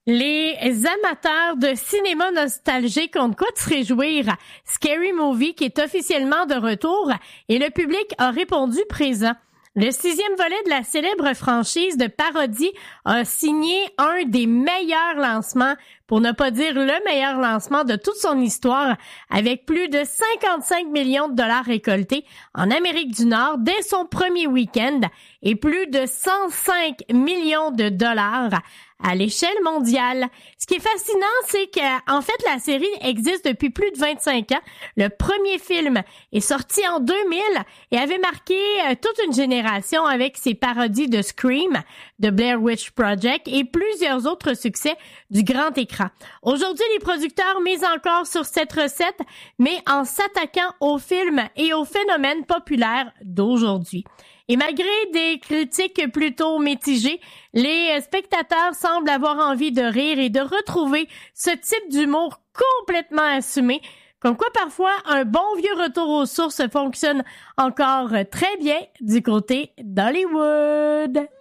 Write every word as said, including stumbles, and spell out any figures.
Les amateurs de cinéma nostalgique ont de quoi de se réjouir. Scary Movie qui est officiellement de retour et le public a répondu présent. Le sixième volet de la célèbre franchise de parodie a signé un des meilleurs lancements, pour ne pas dire le meilleur lancement de toute son histoire, avec plus de cinquante-cinq millions de dollars récoltés en Amérique du Nord dès son premier week-end et plus de cent cinq millions de dollars à l'échelle mondiale. Ce qui est fascinant, c'est qu'en fait, la série existe depuis plus de vingt-cinq ans. Le premier film est sorti en deux mille et avait marqué euh, toute une génération avec ses parodies de Scream, de Blair Witch Project et plusieurs autres succès du grand écran. Aujourd'hui, les producteurs misent encore sur cette recette, mais en s'attaquant aux films et aux phénomènes populaires d'aujourd'hui. Et malgré des critiques plutôt mitigées, les spectateurs semblent avoir envie de rire et de retrouver ce type d'humour complètement assumé. Comme quoi, parfois, un bon vieux retour aux sources fonctionne encore très bien du côté d'Hollywood.